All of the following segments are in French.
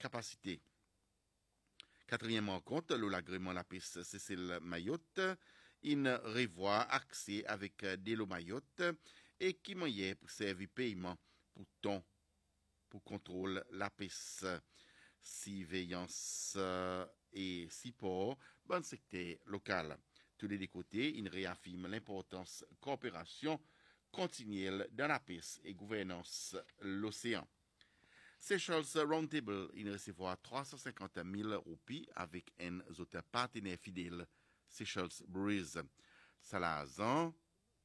capacité. Quatrième rencontre, l'agrément la piste Cécile Mayotte, une revoit accès avec Delo Mayotte et qui moyen pour servir paiement pour ton pour contrôle la piste, surveillance et support dans le secteur local. Tous les deux côtés, il réaffirme l'importance de coopération continuelle dans la piste et gouvernance l'océan. Seychelles Roundtable, il recevra 350 000 roupies avec un autre partenaire fidèle, Seychelles Breeze. Salazan,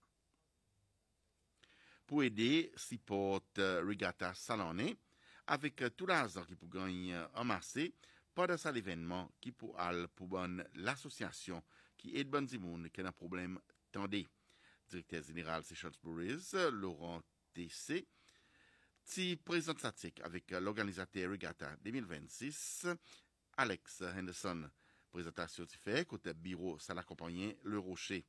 pour aider support Regatta Salonné avec tout l'argent qui peut gagner amassé pendant cet événement qui pour l'association qui aide bon du monde qui a un problème tendé. Directeur général Seychelles Breeze, Laurent TC, qui présente statique avec l'organisateur Regatta 2026, Alex Henderson. Présentation qui fait côté bureau, ça l'accompagnait Le Rocher.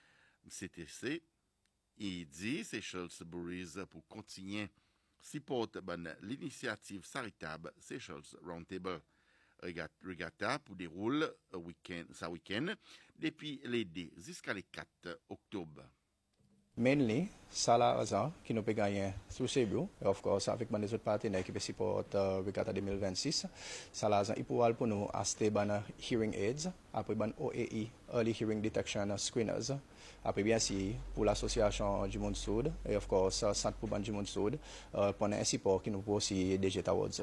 CTC, il dit Seychelles Breeze pour continuer supporte l'initiative charitable Seychelles Roundtable. Regatta pour dérouler week-end depuis les 2 jusqu'à le 4 octobre. Mainly, Salazar, qui nous peut gagner sous Cebu, et of course, avec les autres partenaires qui supportent Regatta 2026. Salazar, il pourra pour nous acheter des hearing aids, après des OAE, Early Hearing Detection Screeners, après bien sûr, pour l'association du monde sud, et of course, Centre pour du monde sud, pour un support qui nous peut aussi déjà Awards.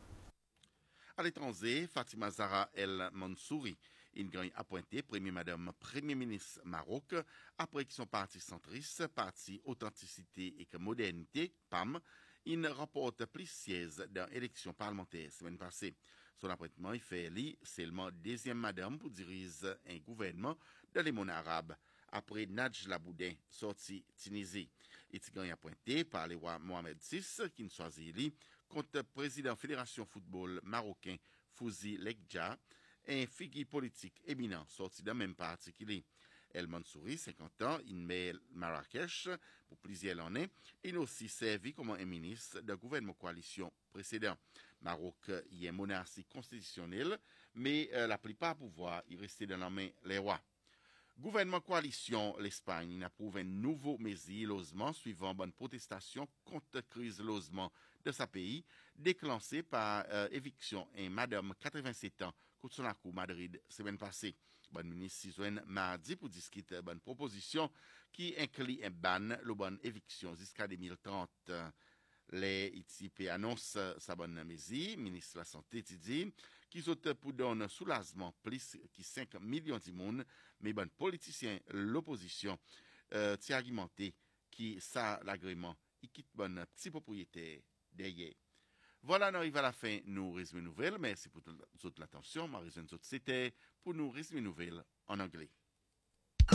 À l'étranger, Fatima Zahra El Mansouri, une gagne appointée Premier ministre Maroc, après qu'ils sont partis centristes, parti authenticité et modernité, PAM, il rapporte plus sièges dans l'élection parlementaire semaine passée. Son appointement, il fait seulement deuxième madame pour diriger un gouvernement dans les mondes arabes. Après Najla Boudin, sorti Tunisie. Il est appointé par le roi Mohamed VI, qui choisit lui contre président Fédération Football marocain Fouzi Lekdja, un figure politique éminent sorti d'un même parti qu'il est. El Mansouri, 50 ans, il met Marrakech pour plusieurs années. Il a aussi servi comme un ministre de gouvernement coalition précédent. Maroc y est monarchie constitutionnelle, mais la plupart pouvoirs y restaient dans la main les rois. Gouvernement coalition, l'Espagne approuve un nouveau mesure logement suivant bonne protestation contre la crise logement de sa pays, déclenchée par éviction et madame 87 ans contre son cour Madrid semaine passée. Bonne ministre Cisoine mardi pour discuter bonne proposition qui inclut un ban le bonne éviction jusqu'à 2030. Les ITP annonce sa bonne mesure, ministre de la Santé dit qu'ils ont pour donner soulagement plus que 5 millions de monde, mais bon politiciens l'opposition t'y argumenté qui ça l'agrément il quitte bonne petit propriétaire derrière. Voilà, on arrive à la fin nous résumé nouvelles. Merci pour toute l'attention. Ma raison c'était pour nous résumer nouvelles en anglais.